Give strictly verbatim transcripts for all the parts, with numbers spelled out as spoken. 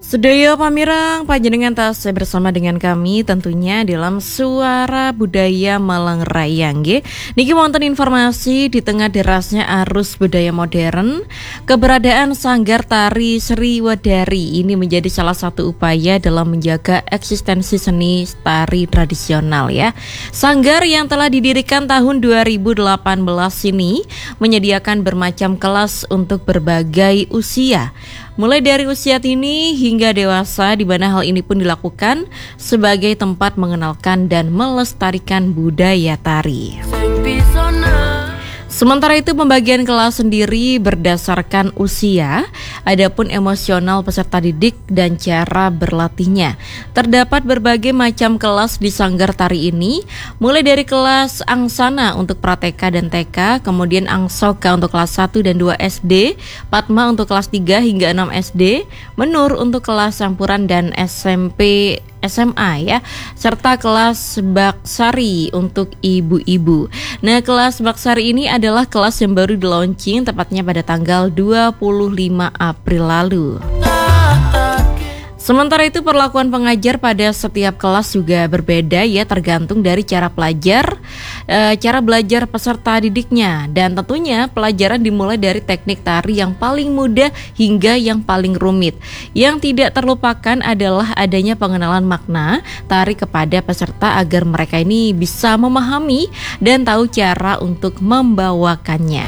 Sedaya pamirang panjenengan tas bersama dengan kami tentunya dalam Suara Budaya Malang Raya nggih. Niki wonten informasi di tengah derasnya arus budaya modern, keberadaan Sanggar Tari Sriwedari ini menjadi salah satu upaya dalam menjaga eksistensi seni tari tradisional ya. Sanggar yang telah didirikan tahun dua ribu delapan belas ini menyediakan bermacam kelas untuk berbagai usia. Mulai dari usia dini hingga dewasa, di mana hal ini pun dilakukan sebagai tempat mengenalkan dan melestarikan budaya tari. Sementara itu pembagian kelas sendiri berdasarkan usia, adapun emosional peserta didik dan cara berlatihnya. Terdapat berbagai macam kelas di Sanggar Tari ini, mulai dari kelas Angsana untuk pra-T K dan T K, kemudian Angsoka untuk kelas satu dan dua S D, Padma untuk kelas tiga hingga enam S D, Menur untuk kelas campuran dan S M P S M A ya, serta kelas Baksari untuk ibu-ibu. Nah, kelas Baksari ini adalah kelas yang baru di-launching tepatnya pada tanggal dua puluh lima April lalu. Sementara itu perlakuan pengajar pada setiap kelas juga berbeda ya, tergantung dari cara pelajar, e, cara belajar peserta didiknya, dan tentunya pelajaran dimulai dari teknik tari yang paling mudah hingga yang paling rumit. Yang tidak terlupakan adalah adanya pengenalan makna tari kepada peserta agar mereka ini bisa memahami dan tahu cara untuk membawakannya.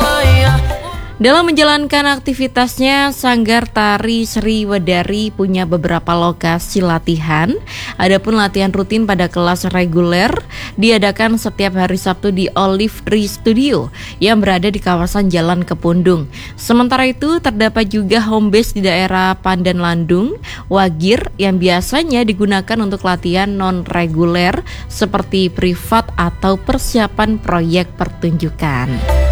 Dalam menjalankan aktivitasnya, Sanggar Tari Sriwedari punya beberapa lokasi latihan. Adapun latihan rutin pada kelas reguler diadakan setiap hari Sabtu di Olive Tree Studio yang berada di kawasan Jalan Kepundung. Sementara itu terdapat juga home base di daerah Pandan Landung, Wagir yang biasanya digunakan untuk latihan non-reguler seperti privat atau persiapan proyek pertunjukan.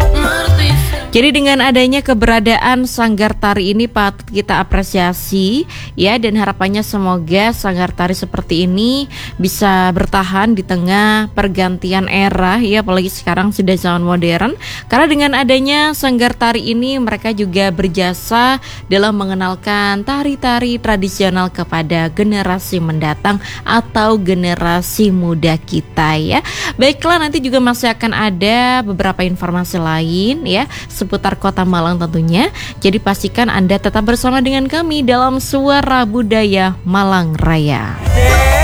Jadi dengan adanya keberadaan Sanggar Tari ini patut kita apresiasi ya, dan harapannya semoga Sanggar Tari seperti ini bisa bertahan di tengah pergantian era ya, apalagi sekarang sudah zaman modern. Karena dengan adanya Sanggar Tari ini mereka juga berjasa dalam mengenalkan tari-tari tradisional kepada generasi mendatang atau generasi muda kita ya. Baiklah, nanti juga masih akan ada beberapa informasi lain ya seputar Kota Malang tentunya. Jadi pastikan Anda tetap bersama dengan kami dalam Suara Budaya Malang Raya.